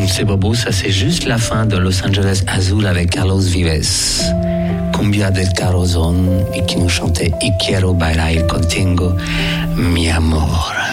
C'est pas beau, ça c'est juste la fin de Los Angeles Azul avec Carlos Vives. Cumbia del Carozon et qui nous chantait Y quiero bailar contigo, mi amor.